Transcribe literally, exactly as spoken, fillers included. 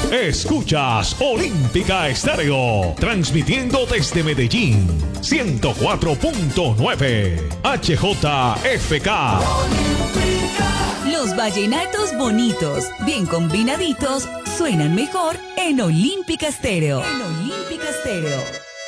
Escuchas Olímpica Estéreo, transmitiendo desde Medellín, ciento cuatro punto nueve H J F K. Los vallenatos bonitos, bien combinaditos, suenan mejor en Olímpica Estéreo. En Olímpica Estéreo.